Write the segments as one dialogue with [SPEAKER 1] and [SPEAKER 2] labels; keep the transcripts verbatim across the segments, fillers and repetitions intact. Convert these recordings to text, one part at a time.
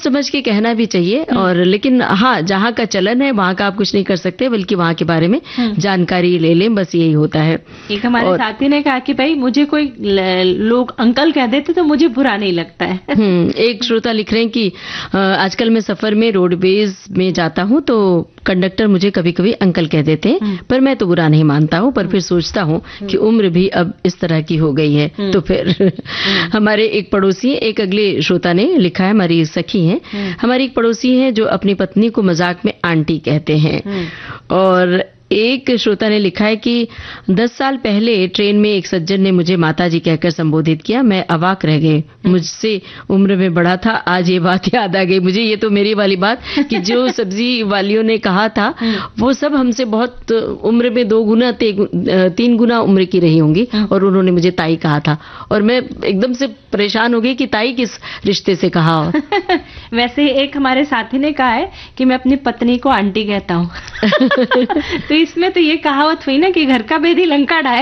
[SPEAKER 1] समझ के कहना भी चाहिए, और लेकिन हाँ, जहाँ का चलन है वहाँ का आप कुछ नहीं कर सकते, बल्कि वहाँ के बारे में जानकारी ले लें, बस यही होता है।
[SPEAKER 2] एक हमारे और, साथी ने कहा कि भाई मुझे कोई लोग अंकल कह देते तो मुझे बुरा नहीं लगता है।
[SPEAKER 1] एक श्रोता लिख रहे हैं कि आजकल मैं सफर में रोडवेज में जाता हूँ तो कंडक्टर मुझे कभी कभी अंकल कह देते हैं, पर मैं तो बुरा नहीं मानता हूँ, पर फिर सोचता हूँ कि उम्र भी अब इस तरह की हो गई है। तो फिर हमारे एक पड़ोसी, एक अगले श्रोता ने लिखा है, हमारी सखी हैं, हमारी एक पड़ोसी है जो अपनी पत्नी को मजाक में आंटी कहते हैं। और एक श्रोता ने लिखा है कि दस साल पहले ट्रेन में एक सज्जन ने मुझे माताजी कहकर संबोधित किया, मैं अवाक रह गई, मुझसे उम्र में बड़ा था, आज ये बात याद आ गई मुझे। ये तो मेरी वाली बात कि जो सब्जी वालियों ने कहा था वो सब हमसे बहुत उम्र में दो गुना तीन गुना उम्र की रही होंगी, और उन्होंने मुझे ताई कहा था, और मैं एकदम से परेशान हो गई कि ताई किस रिश्ते से कहा।
[SPEAKER 2] वैसे एक हमारे साथी ने कहा है कि मैं अपनी पत्नी को आंटी कहता हूँ। तो इसमें तो ये कहावत हुई ना कि घर का भेदी लंका ढाए।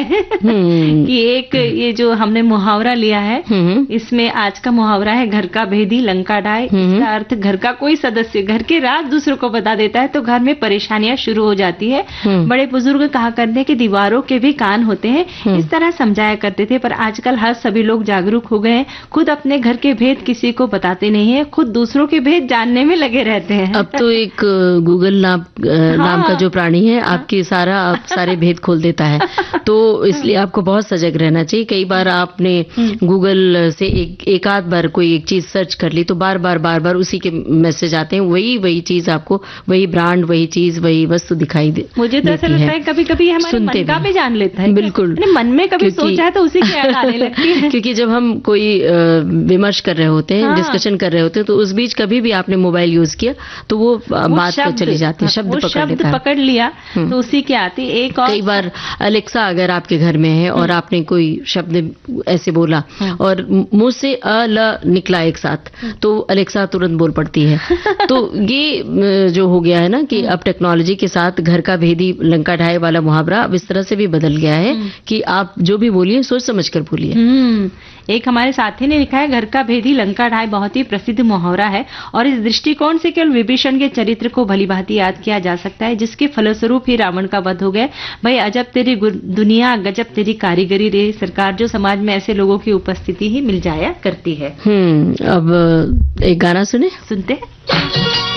[SPEAKER 2] कि एक ये जो हमने मुहावरा लिया है, इसमें आज का मुहावरा है घर का भेदी लंका ढाए। इसका अर्थ घर का कोई सदस्य घर के राज दूसरों को बता देता है तो घर में परेशानियां शुरू हो जाती है। बड़े बुजुर्ग कहा करते हैं कि दीवारों के भी कान होते हैं, इस तरह समझाया करते थे। पर आजकल हर सभी लोग जागरूक हो गए हैं, खुद अपने घर के भेद किसी को बताते नहीं है, खुद दूसरों के भेद जानने में लगे रहते हैं।
[SPEAKER 1] अब तो एक गूगल नाम नाम का जो प्राणी है आपकी सारा आप सारे भेद खोल देता है, तो इसलिए आपको बहुत सजग रहना चाहिए। कई बार आपने गूगल से एक एक आध बार कोई एक चीज सर्च कर ली तो बार बार बार बार उसी के मैसेज आते हैं, वही वही चीज आपको, वही ब्रांड, वही चीज, वही वस्तु दिखाई दे।
[SPEAKER 2] मुझे तो ऐसा लगता है कभी कभी हमारे मन का भी जान लेता है।
[SPEAKER 1] बिल्कुल,
[SPEAKER 2] मन में कभी सोचा है तो उसी की याद आने लगती है।
[SPEAKER 1] क्योंकि जब हम कोई विमर्श कर रहे होते हैं, डिस्कशन कर रहे होते हैं, तो उस बीच कभी भी आपने मोबाइल यूज किया तो वो बात तो चली जाती है, शब्द पकड़ लेता है,
[SPEAKER 2] पकड़ लिया तो उसी की आती। एक और
[SPEAKER 1] कई बार अलेक्सा अगर आपके घर में है और आपने कोई शब्द ऐसे बोला और मुंह से अ ल निकला एक साथ, तो अलेक्सा तुरंत बोल पड़ती है। तो ये जो हो गया है ना कि अब टेक्नोलॉजी के साथ घर का भेदी लंका ढाए वाला मुहावरा अब इस तरह से भी बदल गया है कि आप जो भी बोलिए सोच समझ कर बोलिए।
[SPEAKER 2] एक हमारे साथी ने लिखा है घर का भेदी लंका ढाए बहुत ही प्रसिद्ध मुहावरा है, और इस दृष्टिकोण से केवल विभीषण के चरित्र को भलीभांति याद किया जा सकता है, जिसके फलस्वरूप ही रावण का वध हो गया। भाई अजब तेरी दुनिया, गजब तेरी कारीगरी रे सरकार, जो समाज में ऐसे लोगों की उपस्थिति ही मिल जाया करती है।
[SPEAKER 1] हम्म अब एक गाना सुने
[SPEAKER 2] सुनते हैं।